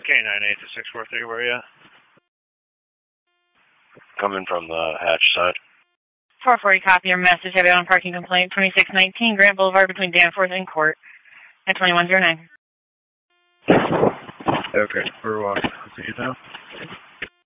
K98 to 643, where are you at? Coming from the hatch side. 440, copy your message. Have you on parking complaint 2619 Grant Boulevard between Danforth and Court at 2109. Okay, we're walking. See you now.